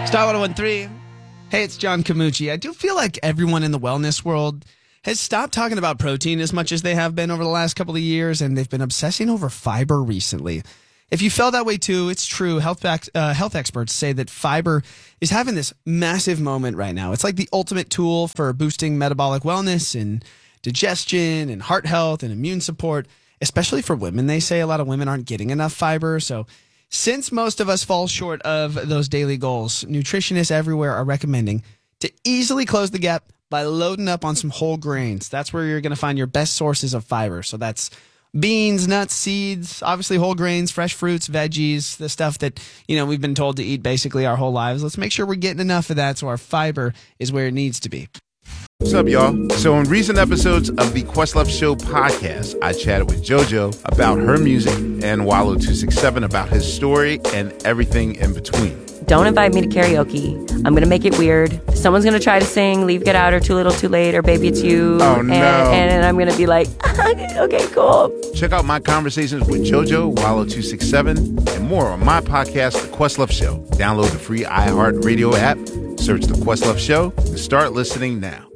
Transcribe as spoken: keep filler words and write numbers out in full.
Star one oh one three. Hey, it's John Camucci. I do feel like everyone in the wellness world has stopped talking about protein as much as they have been over the last couple of years, and they've been obsessing over fiber recently. If you felt that way too, it's true. Health back, uh, health experts say that fiber is having this massive moment right now. It's like the ultimate tool for boosting metabolic wellness and digestion and heart health and immune support, especially for women. They say a lot of women aren't getting enough fiber, so since most of us fall short of those daily goals, nutritionists everywhere are recommending to easily close the gap by loading up on some whole grains. That's where you're going to find your best sources of fiber. So that's beans, nuts, seeds, obviously whole grains, fresh fruits, veggies, the stuff that, you know, we've been told to eat basically our whole lives. Let's make sure we're getting enough of that so our fiber is where it needs to be. What's up, y'all? So in recent episodes of the Questlove Show podcast, I chatted with JoJo about her music and Wallow two six seven about his story and everything in between. Don't invite me to karaoke. I'm going to make it weird. Someone's going to try to sing Leave, Get Out, or Too Little, Too Late, or Baby It's You. Oh, and, no. And, and I'm going to be like, okay, cool. Check out my conversations with JoJo, Wallow two six seven, and more on my podcast, The Questlove Show. Download the free iHeartRadio app, search The Questlove Show, and start listening now.